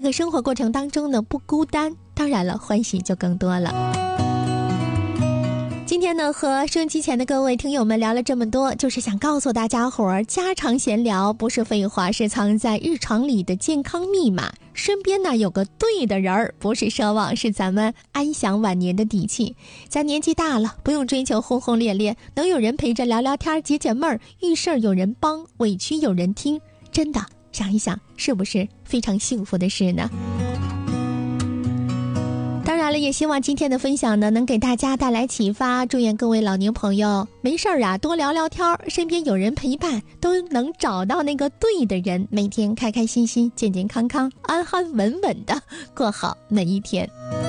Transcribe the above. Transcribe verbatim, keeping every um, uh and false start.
个生活过程当中呢不孤单，当然了，欢喜就更多了。今天呢，和收音机前的各位听友们聊了这么多，就是想告诉大家伙儿，家常闲聊不是废话，是藏在日常里的健康密码。身边呢有个对的人儿，不是奢望，是咱们安享晚年的底气。咱年纪大了，不用追求轰轰烈烈，能有人陪着聊聊天解解闷儿，遇事儿有人帮，委屈有人听，真的想一想，是不是非常幸福的事呢？当然了，也希望今天的分享呢能给大家带来启发，祝愿各位老年朋友没事儿啊多聊聊天，身边有人陪伴，都能找到那个对的人，每天开开心心健健康康安安稳稳的过好每一天。